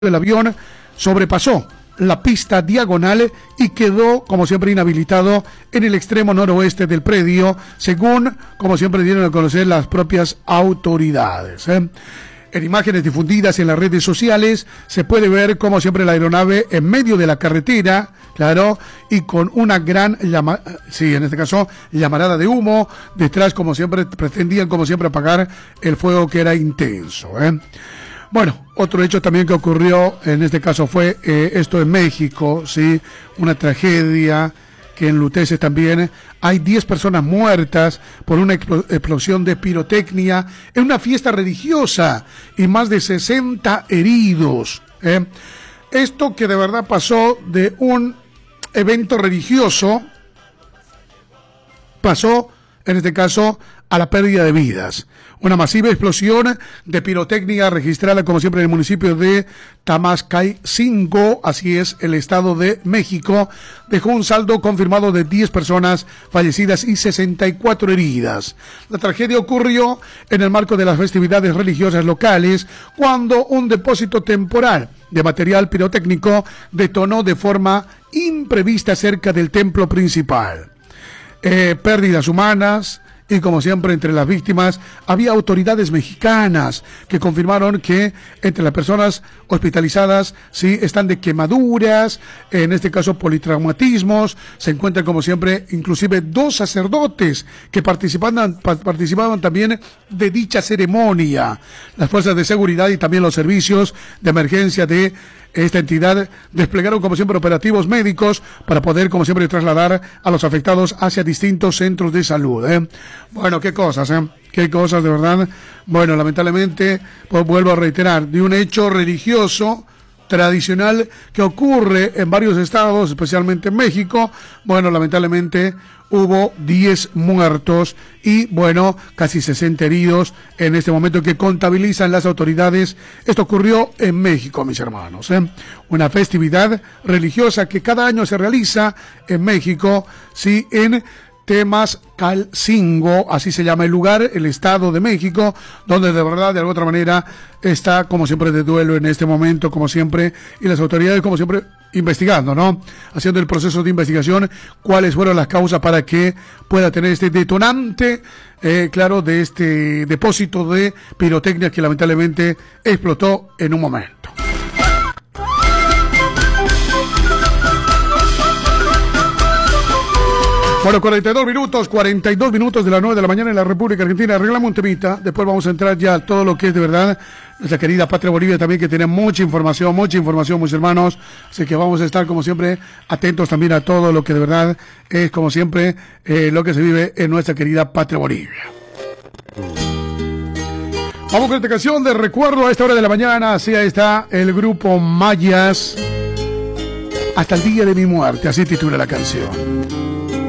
El avión sobrepasó la pista diagonal y quedó, como siempre, inhabilitado en el extremo noroeste del predio, según, como siempre, dieron a conocer las propias autoridades. En imágenes difundidas en las redes sociales se puede ver, como siempre, la aeronave en medio de la carretera, claro, y con una gran en este caso, llamarada de humo detrás, como siempre, pretendían, como siempre, apagar el fuego que era intenso. Bueno, otro hecho también que ocurrió, en este caso fue esto en México, sí, una tragedia que enlutece también. Hay 10 personas muertas por una explosión de pirotecnia en una fiesta religiosa y más de 60 heridos. Esto que de verdad pasó de un evento religioso, pasó, en este caso, a la pérdida de vidas. Una masiva explosión de pirotecnia registrada, como siempre, en el municipio de Tamascalcingo, así es, el Estado de México, dejó un saldo confirmado de 10 personas fallecidas y 64 heridas. La tragedia ocurrió en el marco de las festividades religiosas locales, cuando un depósito temporal de material pirotécnico detonó de forma imprevista cerca del templo principal. Pérdidas humanas. Y como siempre, entre las víctimas había autoridades mexicanas que confirmaron que entre las personas hospitalizadas sí están de quemaduras, en este caso politraumatismos. Se encuentran, como siempre, inclusive 2 sacerdotes que participaban también de dicha ceremonia. Las fuerzas de seguridad y también los servicios de emergencia de esta entidad desplegaron, como siempre, operativos médicos para poder, como siempre, trasladar a los afectados hacia distintos centros de salud. Bueno, qué cosas, qué cosas, de verdad. Bueno, lamentablemente, pues vuelvo a reiterar, de un hecho religioso tradicional que ocurre en varios estados, especialmente en México. Bueno, lamentablemente hubo 10 muertos y, bueno, casi 60 heridos en este momento que contabilizan las autoridades. Esto ocurrió en México, mis hermanos. Una festividad religiosa que cada año se realiza en México, sí, en Tamascalcingo, así se llama el lugar, el Estado de México, donde de verdad, de alguna otra manera, está, como siempre, de duelo en este momento, como siempre, y las autoridades, como siempre, investigando, ¿no? Haciendo el proceso de investigación, cuáles fueron las causas para que pueda tener este detonante, claro, de este depósito de pirotecnia que lamentablemente explotó en un momento. Bueno, 42 minutos de las 9 de la mañana en la República Argentina. Arreglamos un temita, después vamos a entrar ya a todo lo que es de verdad nuestra querida Patria Bolivia también, que tiene mucha información, mis hermanos. Así que vamos a estar, como siempre, atentos también a todo lo que de verdad es, como siempre, lo que se vive en nuestra querida Patria Bolivia. Vamos con esta canción de recuerdo a esta hora de la mañana. Así está el grupo Mayas. Hasta el día de mi muerte, así titula la canción.